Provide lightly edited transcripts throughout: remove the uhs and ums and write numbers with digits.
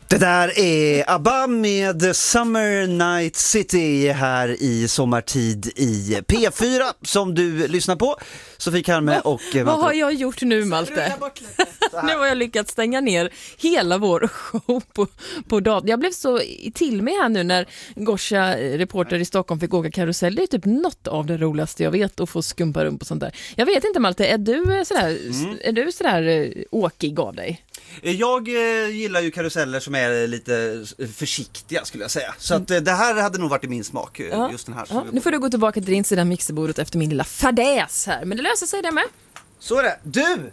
Det där är ABBA med Summer Night City här i sommartid i P4 som du lyssnar på. Sofie Karme och vad har jag gjort nu, Malte? Nu har jag lyckats stänga ner hela vår show på datorn. Jag blev så till mig här nu när Gosha, reporter i Stockholm, fick åka karusell. Det är typ något av det roligaste jag vet, att få skumpa runt på sånt där. Jag vet inte, Malte, är du sådär åkig av dig? Jag gillar ju karuseller som är lite försiktiga, skulle jag säga. Så att det här hade nog varit i min smak, just den här. Ja, nu får du gå tillbaka till din sida mixerbordet efter min lilla fadäs här. Men det löser sig det med. Så är det. Du,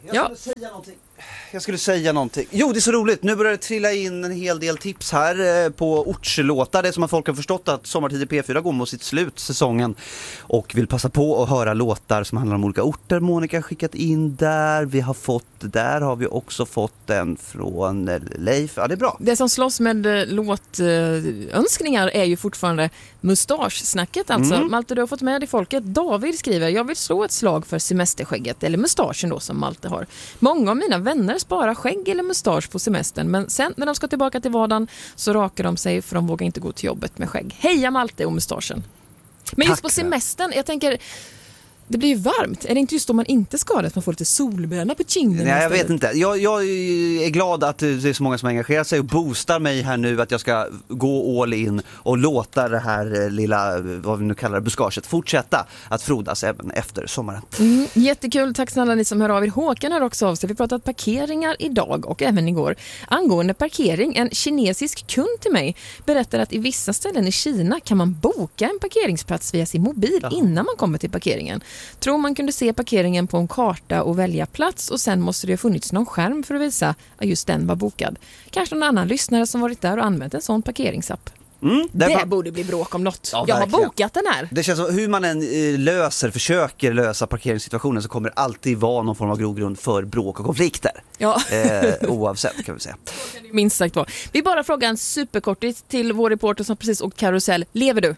jag skulle säga någonting. Jo, det är så roligt. Nu börjar det trilla in en hel del tips här på ortslåtar. Det är som att folk har förstått att Sommartid i P4 går mot sitt slut, säsongen. Och vill passa på att höra låtar som handlar om olika orter. Monica har skickat in där. Där har vi också fått en från Leif. Ja, det är bra. Det som slåss med låtönskningar är ju fortfarande mustaschsnacket. Alltså, Malte, du har fått med dig folket. David skriver: jag vill slå ett slag för semesterskägget, eller mustaschen då som Malte har. Många av mina vänner sparar skägg eller mustasch på semestern, men sen när de ska tillbaka till vardagen så rakar de sig för de vågar inte gå till jobbet med skägg. Heja Malte och mustaschen. Men just på semestern, jag tänker, det blir ju varmt. Är det inte just om man inte skadar att man får lite solbränna på kinden? Nej, jag vet inte. Jag är glad att det är så många som engagerar sig och boostar mig här nu att jag ska gå all in och låta det här lilla, vad vi nu kallar det, buskaget fortsätta att frodas även efter sommaren. Jättekul, tack snälla ni som hör av er. Håkan har också av sig. Vi pratat parkeringar idag och även igår. Angående parkering, en kinesisk kund till mig berättar att i vissa ställen i Kina kan man boka en parkeringsplats via sin mobil innan man kommer till parkeringen. Tror man kunde se parkeringen på en karta och välja plats, och sen måste det ha funnits någon skärm för att visa att just den var bokad. Kanske någon annan lyssnare som varit där och använt en sån parkeringsapp. Det borde bli bråk om något. Ja, jag har bokat den här. Det känns som hur man än försöker lösa parkeringssituationen så kommer det alltid vara någon form av grogrund för bråk och konflikter. Ja. Oavsett, kan vi säga. Minst sagt var. Vi bara frågar en superkortis till vår reporter som precis åkt karusell. Lever du?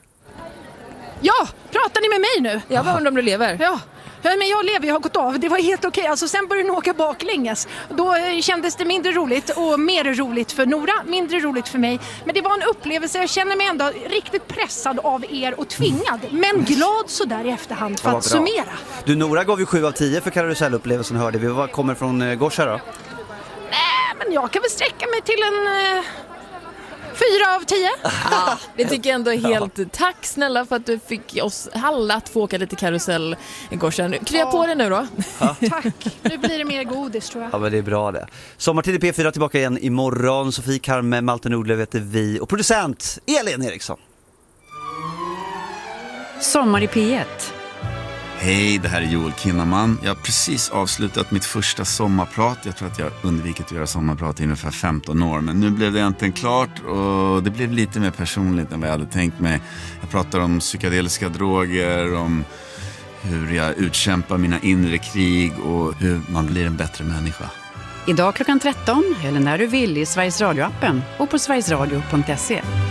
Ja, pratar ni med mig nu? Jag bara undrar om du lever. Ja, men jag lever, jag har gått av. Det var helt okej. Alltså sen började den åka baklänges. Då kändes det mindre roligt och mer roligt för Nora, mindre roligt för mig. Men det var en upplevelse, jag känner mig ändå riktigt pressad av er och tvingad. Men glad så där i efterhand för att summera. Du, Nora gav ju 7 av 10 för karusellupplevelsen, hörde vi. Vad kommer från Gosha då? Nej, men jag kan väl sträcka mig till en 4 av 10. Det tycker jag ändå är helt... Tack snälla för att du fick oss alla att få åka lite karusell, Gosha. Krya på det nu då. Tack. Nu blir det mer godis, tror jag. Ja, men det är bra det. Sommartid i P4 tillbaka igen imorgon. Sofie Karme, Malte Nordlöf heter vi. Och producent Elin Eriksson. Sommar i P1. Hej, det här är Joel Kinnaman. Jag har precis avslutat mitt första sommarprat. Jag tror att jag undvikit att göra sommarprat i ungefär 15 år. Men nu blev det äntligen klart och det blev lite mer personligt än vad jag hade tänkt mig. Jag pratar om psykedeliska droger, om hur jag utkämpar mina inre krig och hur man blir en bättre människa. Idag klockan 13, eller när du vill, i Sveriges Radio-appen och på sverigesradio.se.